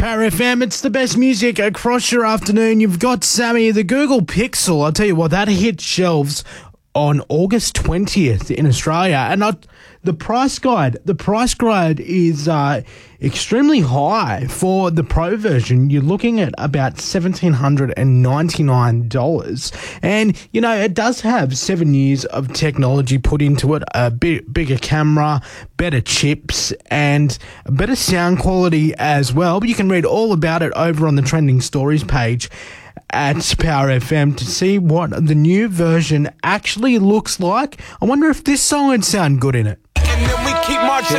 Power FM, it's the best music across your afternoon. You've got Sammy, the Google Pixel. I'll tell you what, that hit shelves on August 20th in Australia. And the price guide is extremely high for the Pro version. You're looking at about $1,799. And, you know, it does have 7 years of technology put into it, a bigger camera, better chips, and better sound quality as well. But you can read all about it over on the Trending Stories page at Power FM to see what the new version actually looks like. I wonder if this song would sound good in it. And then we keep marching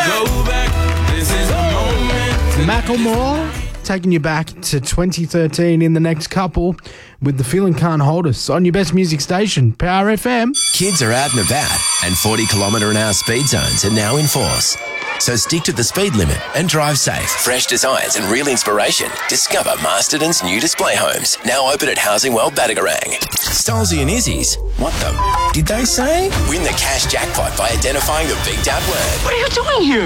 This is the moment. Macklemore taking you back to 2013 in the next couple with The Feeling Can't Hold Us on your best music station, Power FM. Kids are out and about, and 40km/h speed zones are now in force. So stick to the speed limit and drive safe. Fresh designs and real inspiration. Discover Masterton's new display homes. Now open at Housing World Badagarang. Stolzy and Izzy's. What the did they say? Win the cash jackpot by identifying the beeped out word. What are you doing here?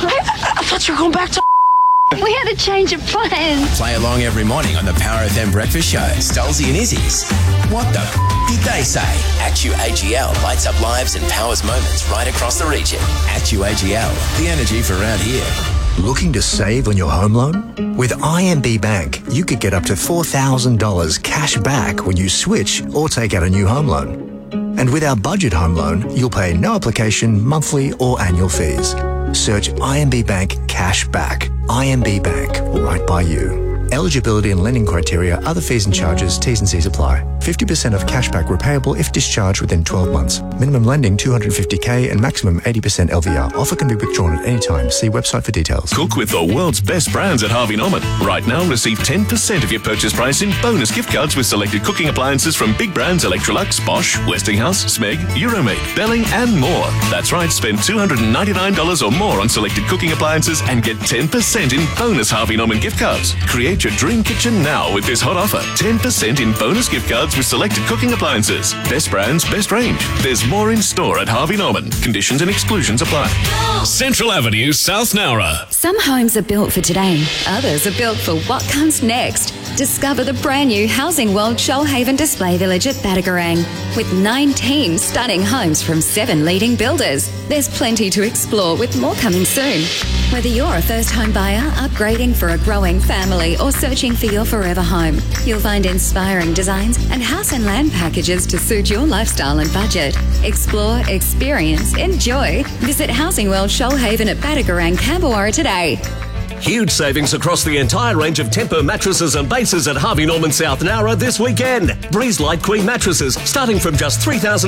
I thought you were going back to... We had a change of plans. Play along every morning on the Power FM breakfast show. Stolzy and Izzy's. What the did they say? Actu AGL lights up lives and powers moments right across the region. Actu AGL, the energy for around here. Looking to save on your home loan? With IMB Bank, you could get up to $4,000 cash back when you switch or take out a new home loan. And with our budget home loan, you'll pay no application, monthly or annual fees. Search IMB Bank Cash Back. IMB Bank, right by you. Eligibility and lending criteria, other fees and charges, T's and C's apply. 50% of cashback repayable if discharged within 12 months. Minimum lending $250K and maximum 80% LVR. Offer can be withdrawn at any time. See website for details. Cook with the world's best brands at Harvey Norman. Right now, receive 10% of your purchase price in bonus gift cards with selected cooking appliances from big brands Electrolux, Bosch, Westinghouse, Smeg, Euromate, Belling and more. That's right, spend $299 or more on selected cooking appliances and get 10% in bonus Harvey Norman gift cards. Create your dream kitchen now with this hot offer. 10% in bonus gift cards with selected cooking appliances. Best brands, best range. There's more in store at Harvey Norman. Conditions and exclusions apply. Central Avenue, South Nowra. Some homes are built for today. Others are built for what comes next. Discover the brand new Housing World Shoalhaven Display Village at Badagarang. With 19 stunning homes from 7 leading builders. There's plenty to explore with more coming soon. Whether you're a first home buyer, upgrading for a growing family or searching for your forever home, you'll find inspiring designs and house and land packages to suit your lifestyle and budget. Explore, experience, enjoy. Visit Housing World Shoalhaven at Badagarang, Camberwara today. Huge savings across the entire range of Tempur mattresses and bases at Harvey Norman South Nowra this weekend. Breeze Light Queen mattresses starting from just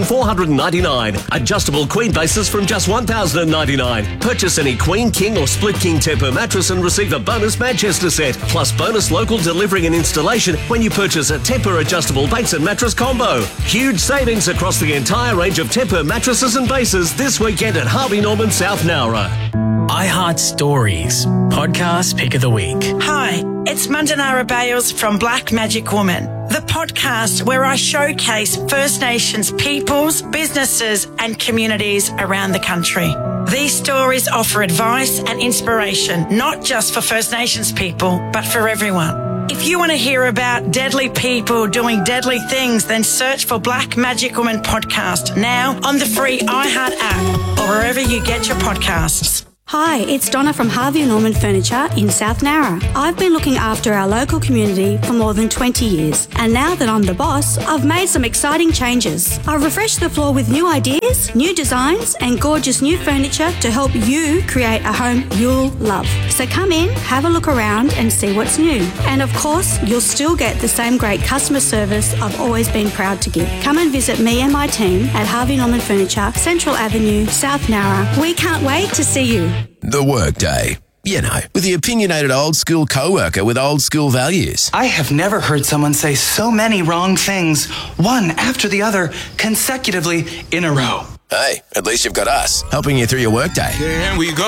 $3,499. Adjustable Queen bases from just $1,099. Purchase any Queen, King or Split King Tempur mattress and receive a bonus Manchester set, plus bonus local delivery and installation when you purchase a Tempur adjustable base and mattress combo. Huge savings across the entire range of Tempur mattresses and bases this weekend at Harvey Norman South Nowra. iHeart Stories, podcast pick of the week. Hi, it's Mandanara Bales from Black Magic Woman, the podcast where I showcase First Nations peoples, businesses and communities around the country. These stories offer advice and inspiration, not just for First Nations people, but for everyone. If you want to hear about deadly people doing deadly things, then search for Black Magic Woman podcast now on the free iHeart app or wherever you get your podcasts. Hi, it's Donna from Harvey Norman Furniture in South Nowra. I've been looking after our local community for more than 20 years, and now that I'm the boss, I've made some exciting changes. I've refreshed the floor with new ideas, new designs, and gorgeous new furniture to help you create a home you'll love. So come in, have a look around, and see what's new. And of course, you'll still get the same great customer service I've always been proud to give. Come and visit me and my team at Harvey Norman Furniture, Central Avenue, South Nowra. We can't wait to see you. The Workday. You know, with the opinionated old school co-worker with old school values. I have never heard someone say so many wrong things, one after the other, consecutively in a row. Hey, at least you've got us, helping you through your workday. Here we go.